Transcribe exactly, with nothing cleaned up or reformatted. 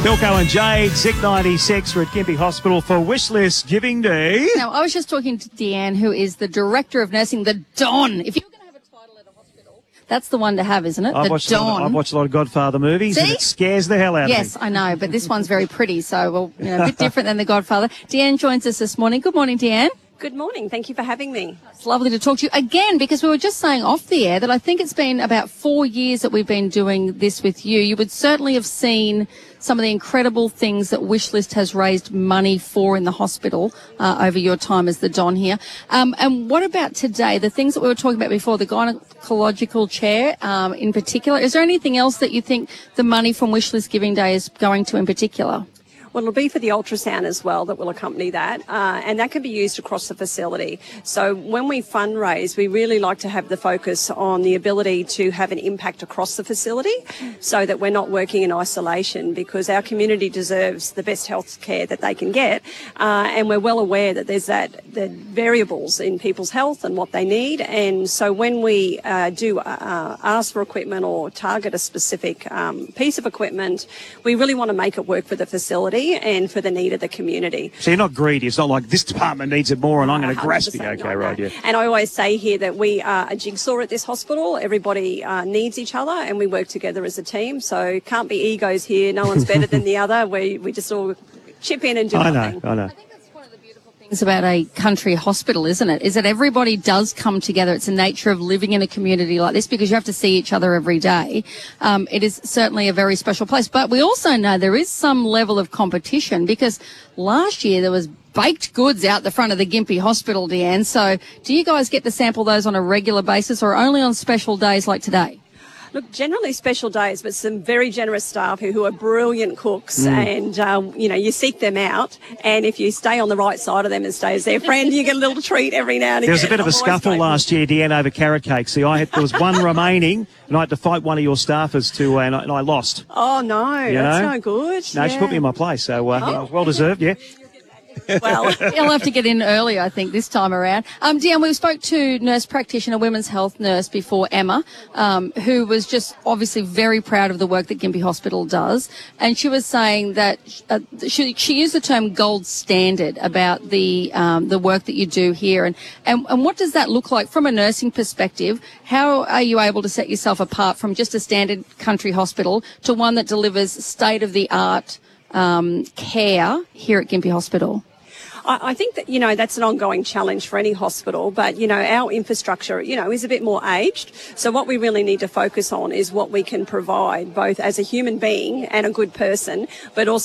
Philco and Jade, Zic ninety-six, we're at Gympie Hospital for Wishlist Giving Day. Now, I was just talking to Deanne, who is the Director of Nursing, the Don. If you're going to have a title at a hospital, that's the one to have, isn't it? I've the watched Don. A lot of, I've watched a lot of Godfather movies, See? and it scares the hell out yes, of me. I know, but this one's very pretty, so well, you know, a bit different than the Godfather. Deanne joins us this morning. Good morning, Deanne. Good morning. Thank you for having me. It's lovely to talk to you again, because we were just saying off the air that I think it's been about four years that we've been doing this with you. You would certainly have seen some of the incredible things that Wishlist has raised money for in the hospital uh, over your time as the Don here. Um, and what about today? The things that we were talking about before, the gynecological chair um, in particular. Is there anything else that you think the money from Wishlist Giving Day is going to in particular? Well, it'll be for the ultrasound as well that will accompany that, uh, and that can be used across the facility. So when we fundraise, we really like to have the focus on the ability to have an impact across the facility so that we're not working in isolation, because our community deserves the best health care that they can get, uh, and we're well aware that there's that the variables in people's health and what they need. And so when we uh, do uh, ask for equipment or target a specific um, piece of equipment, we really want to make it work for the facility and for the need of the community. So you're not greedy. It's not like this department needs it more and I'm going to grasp it. Okay, right, yeah. And I always say here that we are a jigsaw at this hospital. Everybody uh, needs each other and we work together as a team. So can't be egos here. No one's better than the other. We, we just all chip in and do I nothing. know, I know. It's about a country hospital, isn't it? Is that everybody does come together. It's the nature of living in a community like this, because you have to see each other every day. Um, it is certainly a very special place. But we also know there is some level of competition, because last year there was baked goods out the front of the Gympie Hospital, Deanne. So do you guys get to sample those on a regular basis or only on special days like today? Look, generally special days, but some very generous staff who, who are brilliant cooks, mm. and, um, you know, you seek them out, and if you stay on the right side of them and stay as their friend, you get a little treat every now and again. There was a bit of a scuffle last year, Deanne, over carrot cake. See, I had, there was one remaining, and I had to fight one of your staffers to, uh, and, I, and I lost. Oh, no, you that's know? no good. No, yeah. she put me in my place, so uh, oh. I was well deserved, yeah. Well, he'll have to get in early, I think, this time around. Um, Deanne, we spoke to nurse practitioner, women's health nurse before, Emma, um, who was just obviously very proud of the work that Gympie Hospital does. And she was saying that uh, she, she used the term gold standard about the um, the work that you do here. And, and, and what does that look like from a nursing perspective? How are you able to set yourself apart from just a standard country hospital to one that delivers state-of-the-art um, care here at Gympie Hospital? I think that, you know, that's an ongoing challenge for any hospital, but, you know, our infrastructure, you know, is a bit more aged. So what we really need to focus on is what we can provide, both as a human being and a good person, but also